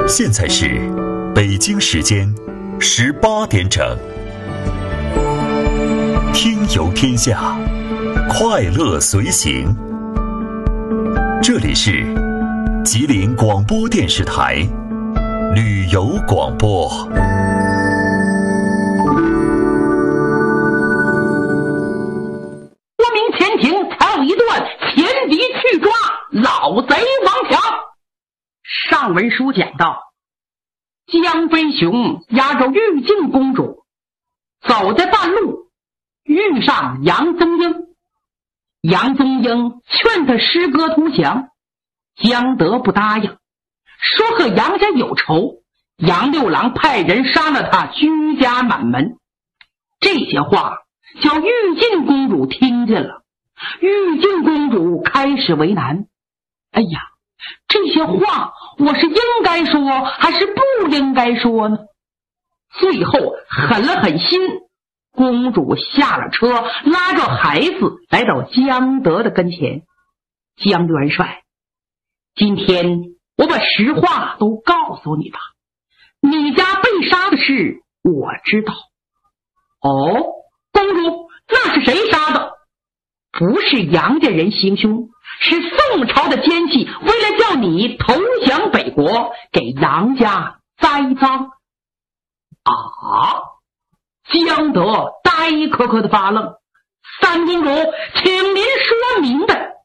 现在是北京时间18点整，听游天下，快乐随行。这里是吉林广播电视台旅游广播。 说明前庭才有一段前敌去抓老贼王强。上文书讲到，江飞雄押着玉净公主走在半路，遇上杨宗英。杨宗英劝他师哥投降，江德不答应，说和杨家有仇，杨六郎派人杀了他，居家满门。这些话叫玉净公主听见了，玉净公主开始为难。哎呀，这些话我是应该说还是不应该说呢？最后狠了狠心，公主下了车，拉着孩子来到江德的跟前。江元帅，今天我把实话都告诉你吧，你家被杀的事我知道。哦，公主，那是谁杀的？不是杨家人行凶，是宋朝的奸细为了叫你投降北国，给杨家栽赃。啊！江德呆磕磕的发愣。三公主，请您说明白。